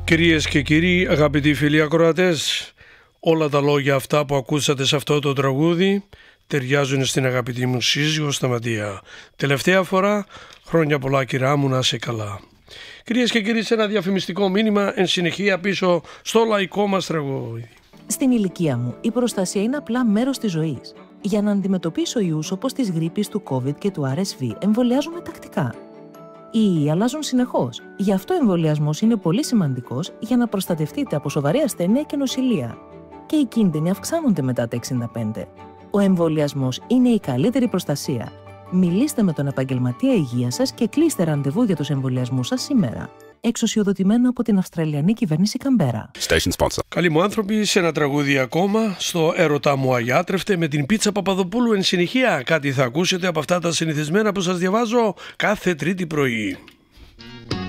Κυρίες και κύριοι, αγαπητοί φίλοι ακροατές, όλα τα λόγια αυτά που ακούσατε σε αυτό το τραγούδι ταιριάζουν στην αγαπητή μου σύζυγο Σταματία. Τελευταία φορά, χρόνια πολλά κυρά μου, να είσαι καλά. Κυρίες και κύριοι, σε ένα διαφημιστικό μήνυμα εν συνεχεία πίσω στο λαϊκό μας τραγούδι. Στην ηλικία μου, η προστασία είναι απλά μέρος της ζωής. Για να αντιμετωπίσω ιούς όπως της γρίπης, του COVID και του RSV, εμβολιάζομαι τακτικά. Οι ιοί αλλάζουν συνεχώς. Γι' αυτό ο εμβολιασμός είναι πολύ σημαντικός για να προστατευτείτε από σοβαρή ασθένεια και νοσηλεία. Και οι κίνδυνοι αυξάνονται μετά τα 65. Ο εμβολιασμός είναι η καλύτερη προστασία. Μιλήστε με τον επαγγελματία υγείας σας και κλείστε ραντεβού για τους εμβολιασμούς σας σήμερα. Εξουσιοδοτημένο από την Αυστραλιανή κυβέρνηση Καμπέρα. Station sponsor. Καλή μου άνθρωποι, σε ένα τραγούδι ακόμα, στο έρωτά μου αγιάτρευτε με την Πίτσα Παπαδοπούλου εν συνεχεία. Κάτι θα ακούσετε από αυτά τα συνηθισμένα που σας διαβάζω κάθε Τρίτη πρωί.